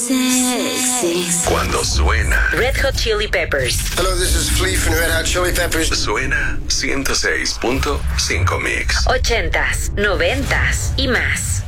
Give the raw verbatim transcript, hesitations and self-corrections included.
sexy. Cuando suena Red Hot Chili Peppers. Hello, this is Flea from Red Hot Chili Peppers. suena ciento seis punto cinco Mix. Ochentas, noventas y más.